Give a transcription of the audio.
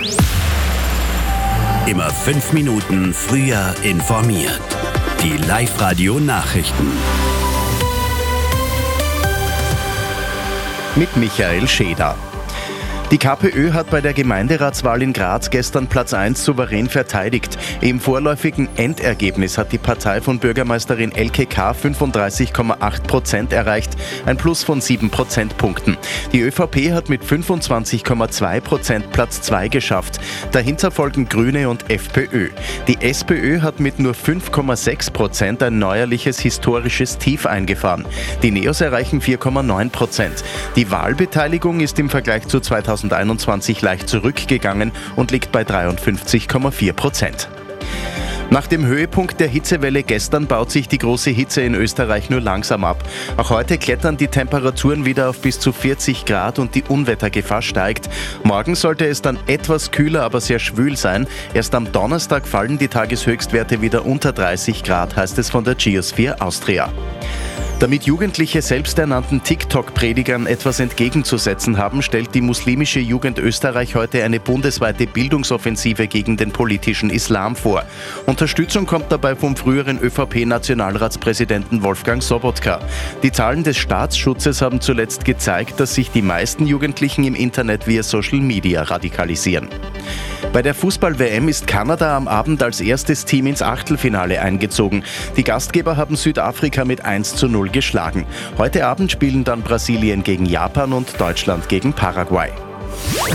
Immer 5 Minuten früher informiert. Die Live-Radio-Nachrichten. Mit Michael Scheder. Die KPÖ hat bei der Gemeinderatswahl in Graz gestern Platz 1 souverän verteidigt. Im vorläufigen Endergebnis hat die Partei von Bürgermeisterin Elke K. 35,8% erreicht, ein Plus von 7 Prozentpunkten. Die ÖVP hat mit 25,2% Platz 2 geschafft. Dahinter folgen Grüne und FPÖ. Die SPÖ hat mit nur 5,6% ein neuerliches historisches Tief eingefahren. Die Neos erreichen 4,9%. Die Wahlbeteiligung ist im Vergleich zu 2021 leicht zurückgegangen und liegt bei 53,4%. Nach dem Höhepunkt der Hitzewelle gestern baut sich die große Hitze in Österreich nur langsam ab. Auch heute klettern die Temperaturen wieder auf bis zu 40 Grad und die Unwettergefahr steigt. Morgen sollte es dann etwas kühler, aber sehr schwül sein. Erst am Donnerstag fallen die Tageshöchstwerte wieder unter 30 Grad, heißt es von der Geosphere Austria. Damit Jugendliche selbsternannten TikTok-Predigern etwas entgegenzusetzen haben, stellt die muslimische Jugend Österreich heute eine bundesweite Bildungsoffensive gegen den politischen Islam vor. Unterstützung kommt dabei vom früheren ÖVP-Nationalratspräsidenten Wolfgang Sobotka. Die Zahlen des Staatsschutzes haben zuletzt gezeigt, dass sich die meisten Jugendlichen im Internet via Social Media radikalisieren. Bei der Fußball-WM ist Kanada am Abend als erstes Team ins Achtelfinale eingezogen. Die Gastgeber haben Südafrika mit 1:0 geschlagen. Heute Abend spielen dann Brasilien gegen Japan und Deutschland gegen Paraguay.